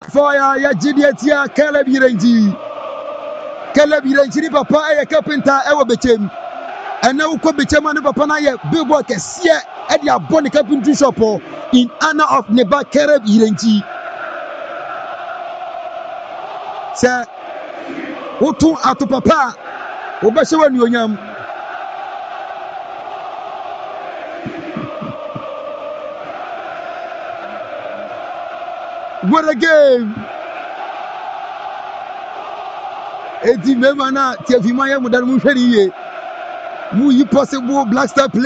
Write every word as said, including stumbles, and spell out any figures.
for ya ya Gideatia Caleb Yirenji. Caleb Yirenji papa e carpenter e wo bechem. And now ko bechem and papa na ye billboard kese e dia boni carpentry shop in honor of Neba Caleb Yirenji. Say wotu atu papa wo be se wani onyam. What a game! Eti mema na tiafimaya mudan mu hweri ye. Mu yi possible Black Star play.